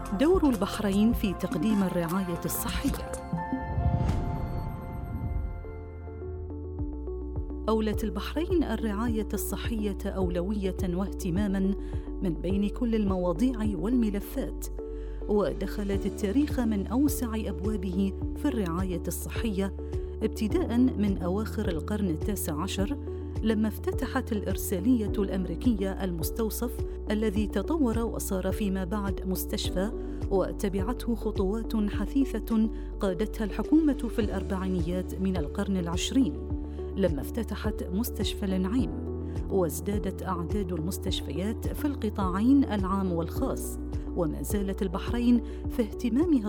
دور البحرين في تقديم الرعاية الصحية. أولت البحرين الرعاية الصحية أولوية واهتماماً من بين كل المواضيع والملفات، ودخلت التاريخ من أوسع أبوابه في الرعاية الصحية ابتداءً من أواخر القرن التاسع عشر، لما افتتحت الإرسالية الأمريكية المستوصف الذي تطور وصار فيما بعد مستشفى، وتبعته خطوات حثيثة قادتها الحكومة في الأربعينيات من القرن العشرين، لما افتتحت مستشفى النعيم، وازدادت أعداد المستشفيات في القطاعين العام والخاص، وما زالت البحرين في اهتمامها